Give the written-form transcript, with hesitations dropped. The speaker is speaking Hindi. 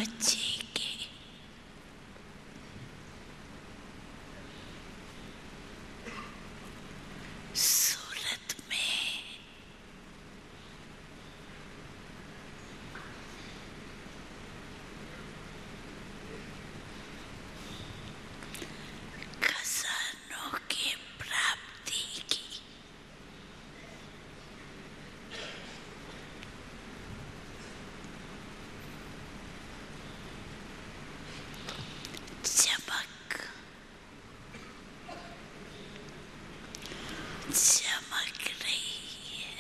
बच्चे के सूरत में खजानों की प्राप्ति की चमक